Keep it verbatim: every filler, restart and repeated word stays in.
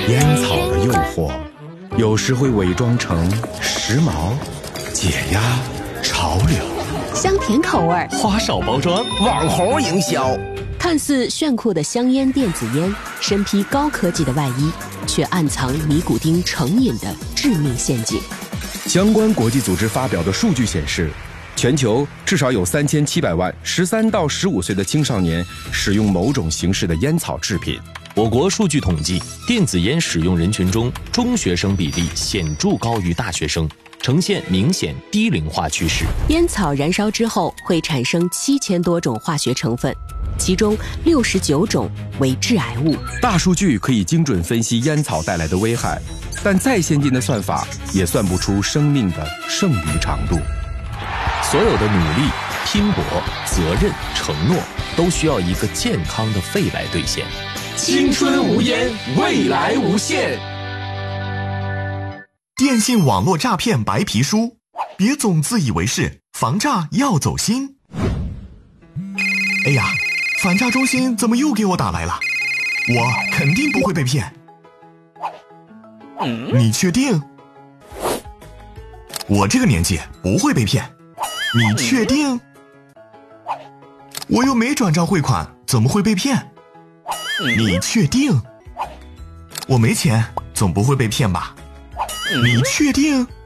烟草的诱惑，有时会伪装成时髦、解压、潮流， 香甜口味， 花哨包装， 网红营销。 看似炫酷的香烟电子烟，身披高科技的外衣，却暗藏尼古丁成瘾的致命陷阱。 相关国际组织发表的数据显示，全球至少有三千七百万十三到十五岁的青少年使用某种形式的烟草制品。 我国数据统计，电子烟使用人群中，中学生比例显著高于大学生，呈现明显低龄化趋势。 烟草燃烧之后会产生七千多种化学成分，其中六十九种为致癌物。 大数据可以精准分析烟草带来的危害，但再先进的算法也算不出生命的剩余长度。 所有的努力、拼搏、责任、承诺，都需要一个健康的肺来兑现。 青春无烟，未来无限。 电信网络诈骗白皮书，别总自以为是，防诈要走心。哎呀，反诈中心怎么又给我打来了？我肯定不会被骗。你确定？我这个年纪不会被骗。你确定？我又没转账汇款，怎么会被骗？你确定？我没钱，总不会被骗吧？你确定？